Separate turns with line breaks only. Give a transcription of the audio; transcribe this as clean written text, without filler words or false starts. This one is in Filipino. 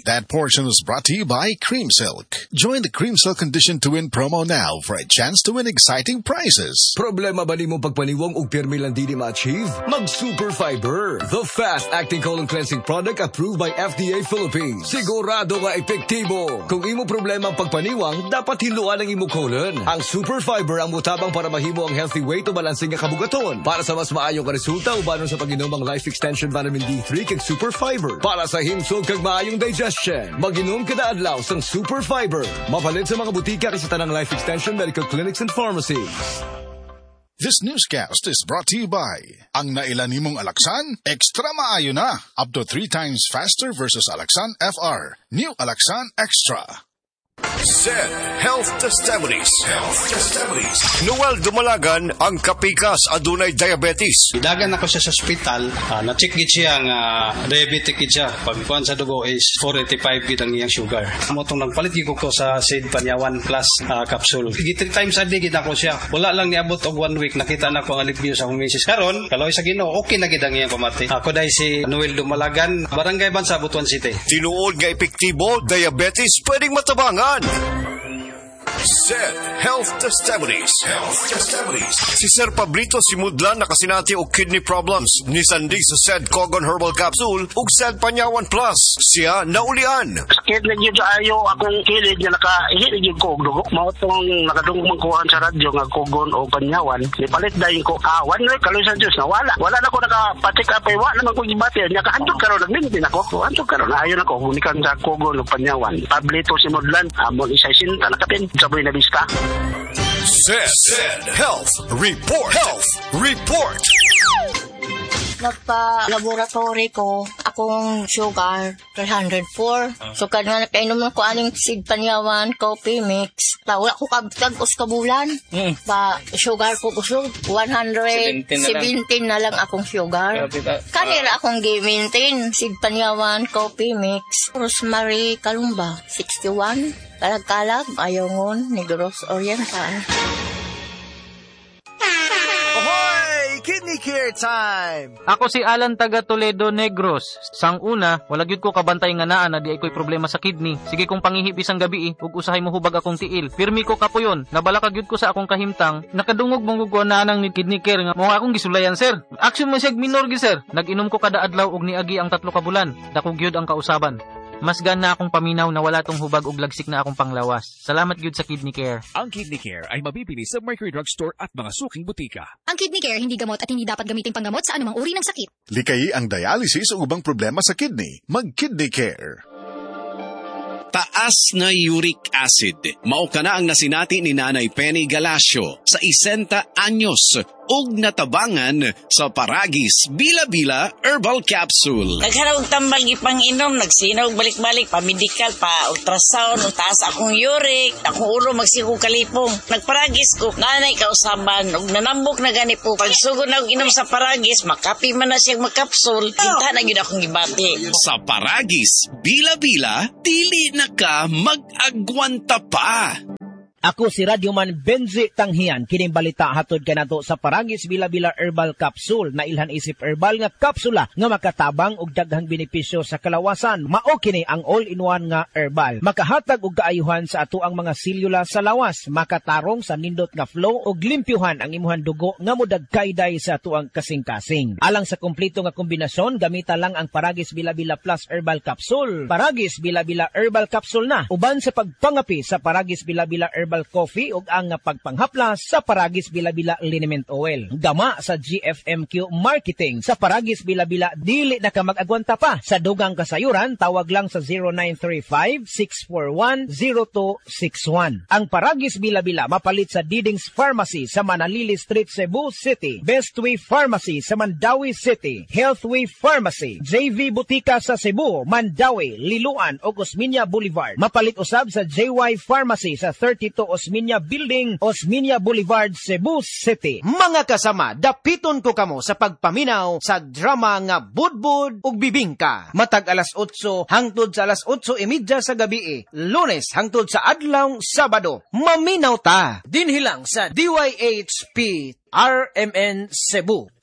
That portion was brought to you by Cream Silk. Join the Cream Silk Condition to Win promo now for a chance to win exciting prizes.
Problema ba ni mo pagpaniwang og pirmi lang di ma-achieve? Mag-Super Fiber, the fast-acting colon cleansing product approved by FDA Philippines. Sigurado nga epektibo. Kung imo problema ang pagpaniwang, dapat hiluan ang imo colon. Ang Super Fiber ang mutabang para mahimo ang healthy weight o balansing nga kabugaton. Para sa mas maayong resulta, ubanon sa pag-inom ang Life Extension Vitamin D3 kag Super Fiber. Para sa himsog kag maayong digestion, mag-inom kada adlaw sang Super Fiber. Mapalit sa mga butika kasi tanang Life Extension Medical Clinics and Pharmacies.
This newscast is brought to you by ang nailan nimong Alaxan, extra maayo na. Up to 3 times faster versus Alaxan FR. New Alaxan Extra.
Zed Health Testimonies. Noel Dumalagan ang kapikas adunay diabetes.
Idagan ako siya sa ospital, na-check gid siya nga diabetic gid siya. Pagkuan sa dugo is 485 gid ang iyang sugar. Motong nagpalit gid ko sa Sid Panyawan Plus capsule. 3 times a day gid ako siya. Wala lang niabot og 1 week nakita na ko ang alivio sa akong misis. Karon, kaloy sa Ginoo, okay na gid ang iyang pamati. Ako dai si Noel Dumalagan, Barangay Bansa, Butuan City.
Tinuod nga epektibo, diabetes pwedeng matabangan. Zed Health Testimonies. Si Sir Pablito Simudlan nakasinati og kidney problems. Ni Sandy sa Zed Cogon Herbal Capsule ug Zed Panyawan Plus. Siya naulian.
Sakit na yun ayo akong kilid nga nakahilig yung kog dugo. Mao tong nakadungog mangkuhan sa radyo nga Cogon o Panyawan. Nipalit dayon ko. One week kaloy sa Diyos na wala. Wala na ko nakapatik apay. Wala naman ko gibati. Nakahantog karon nagmintin ako. Hantog karon. Ayon ako. Hunikan sa Cogon o Panyawan. Pablito Simudlan. Amon isa sinta nakapin. Saboy na biska.
Zed Health Report.
Nagpa-laboratory ko, akong sugar, 304. So, kanina nakainom ko aning Sid Panyawan, coffee mix. Wala ko kabtag-os kabulan. Sugar ko kusog, 117 na lang akong sugar. Kanina akong gi-maintain, Sid Panyawan, coffee mix. Rosemary Kalumba, 61. Kalag-kalag, Ayongon, Negros Oriental.
Kidney Care time!
Ako si Alan taga Toledo, Negros. Sang una, wala gyud ko kabantay nga naa na di ako'y problema sa kidney. Sige kong pangihip isang gabi ug usahay mo hubag akong tiil. Pirmi ko kapuyon, nabalaka gyud ko sa akong kahimtang. Nakadungog mong guguan na nang Kidney Care nga mo akong gisulayan, sir. Action man siya minor gi, sir. Nag-inom ko kada adlaw og niagi ang 3 ka bulan. Dako gyud ang kausaban. Mas gana akong paminaw na wala tong hubag ug lagsik na akong panglawas. Salamat gyud sa Kidney Care.
Ang Kidney Care ay mabibili sa Mercury Drug Store at mga suking butika.
Ang Kidney Care hindi gamot at hindi dapat gamitin panggamot sa anumang uri ng sakit.
Likayi ang dialysis o ubang problema sa kidney. Mag-Kidney Care.
Taas na uric acid. Mao ka na ang nasinati ni Nanay Penny Galasio sa 60 anyos ug natabangan sa Paragis Bila-Bila Herbal Capsule.
Nagharap tambal gipang-inom, nagsinaw balik-balik pa medical pa ultrasound, taas akong uric, akong ulo magsigo kalipong. Nagparagis ko, nanay kausaban ug nanambok na gani po. Pagsugod na og inom sa Paragis, makapi man na siyang magkapsul, tinta na gyud akong gibati.
Sa Paragis Bila-Bila, dili na ka mag-agwanta pa.
Ako si Radyoman Benzi Tanghian, kining balita hatod kanato sa Paragis Bila-Bila Herbal Capsule na ilhan isip herbal nga kapsula nga makatabang og daghang benepisyo sa kalawasan. Mao kini ang all-in-one nga herbal. Makahatag og kaayuhan sa ato ang mga selula sa lawas, makatarong sa nindot nga flow og limpyuhan ang imuhang dugo nga modagkayday sa ato ang kasing-kasing. Alang sa kompleto nga kombinasyon, gamita lang ang Paragis Bila-Bila Plus Herbal Capsule. Paragis Bila-Bila Herbal Capsule na uban sa pagpangapi sa Paragis Bila-Bila Herbal Coffee ug ang pagpanghaplas sa Paragis Bila-Bila Liniment Oil. Gama sa GFMQ Marketing sa Paragis Bila-Bila, dili na ka mag-agwanta pa. Sa dugang kasayuran, tawag lang sa 0935-641-0261. Ang Paragis Bila-Bila mapalit sa Didings Pharmacy sa Manalili Street, Cebu City, Bestway Pharmacy sa Mandawi City, Healthway Pharmacy, JV Butika sa Cebu, Mandawi, Liloan ug Osmeña Boulevard. Mapalit usab sa JY Pharmacy sa 32 Osmeña Building, Osmeña Boulevard, Cebu City. Mga kasama, dapiton ko kamo sa pagpaminaw sa drama nga Budbud ug Bibingka. Matag alas 8 hangtod sa alas 8:30 sa gabi, Lunes hangtod sa adlaw Sabado. Maminaw ta dinhi lang sa DYHP RMN Cebu.